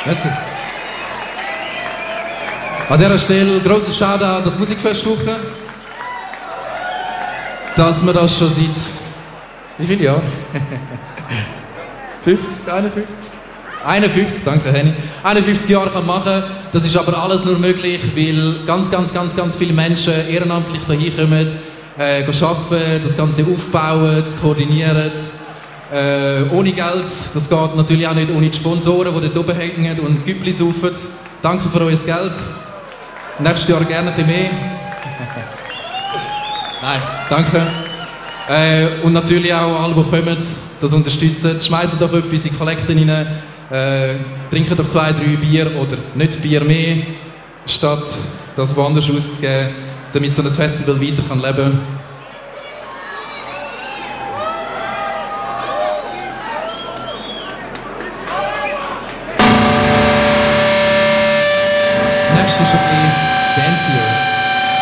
Merci. An dieser Stelle grosser Shoutout an die Musikfestwoche. Dass wir das schon seit... Wie viele Jahre? 50, 51? 51, danke Henny. 51 Jahre kann machen. Das ist aber alles nur möglich, weil ganz viele Menschen ehrenamtlich hierher kommen, arbeiten, das Ganze aufbauen, koordinieren. Ohne Geld, das geht natürlich auch nicht ohne die Sponsoren, die dort oben hängen und Güppli saufen. Danke für euer Geld. Nächstes Jahr gerne ein bisschen mehr. Nein, danke. Und natürlich auch alle, die kommen, das unterstützen. Schmeißen doch etwas in die Kollekte rein. Trinken doch 2, 3 Bier oder nicht Bier mehr, statt das woanders auszugeben, damit so ein Festival weiter leben kann. Das nächste ist ein bisschen dancier.